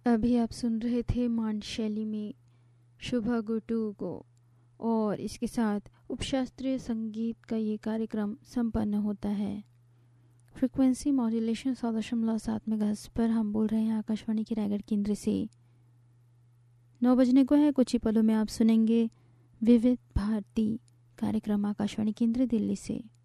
अभी आप सुन रहे थे मान शैली में शुभा गुटू को, और इसके साथ उपशास्त्रीय संगीत का ये कार्यक्रम संपन्न होता है। फ्रिक्वेंसी मॉड्यूलेशन 100.7 मेगाहर्ट्ज़ पर हम बोल रहे हैं आकाशवाणी के रायगढ़ केंद्र से। 9 बजने को है, कुछ ही पलों में आप सुनेंगे विविध भारती कार्यक्रम आकाशवाणी केंद्र दिल्ली से।